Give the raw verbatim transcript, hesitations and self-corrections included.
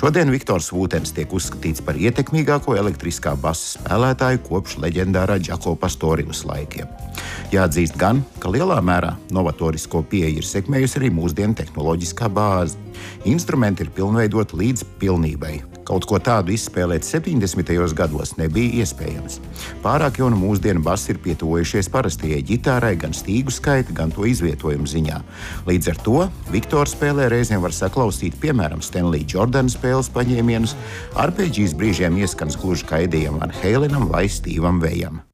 Šodien Viktors Vūtens tiek uzskatīts par ietekmīgāko elektriskā basa spēlētāju kopš leģendārā Džako Pastorius laikiem. Jāatzīst gan, ka lielā mērā novatorisko pieeju ir sekmējusi arī mūsdienu tehnoloģiskā bāze. Instrumenti ir pilnveidoti līdz pilnībai. Kaut ko tādu izspēlēt septiņdesmitajos gados nebija iespējams. Pārāk jau no mūsdienu basi ir pietuvojušies parastajai ģitārai gan stīgu skaita, gan to izvietojumu ziņā. Līdz ar to Viktora spēlē reizēm var saklausīt, piemēram, Stanley Jordana spēles paņēmienus, arpēģijas brīžiem ieskans gluži kā Edijam Van Halenam vai Stīvam Vejam.